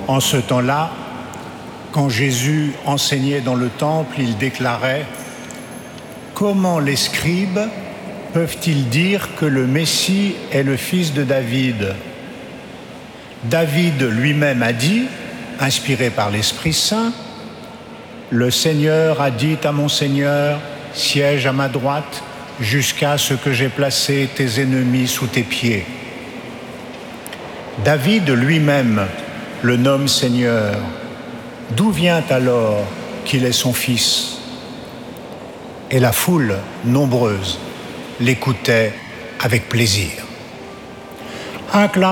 En ce temps-là, quand Jésus enseignait dans le temple, il déclarait « Comment les scribes peuvent-ils dire que le Messie est le fils de David ?» David lui-même a dit, inspiré par l'Esprit Saint, « Le Seigneur a dit à mon Seigneur, siège à ma droite, jusqu'à ce que j'ai placé tes ennemis sous tes pieds. » David lui-même le nomme Seigneur. D'où vient alors qu'il est son fils ? Et la foule nombreuse l'écoutait avec plaisir. Acclamons